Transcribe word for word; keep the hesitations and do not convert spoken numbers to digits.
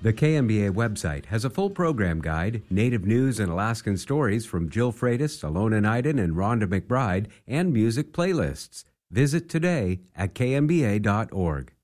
The K M B A website has a full program guide, native news and Alaskan stories from Jill Freitas, Alona Naiden, and Rhonda McBride, and music playlists. Visit today at k m b a dot org.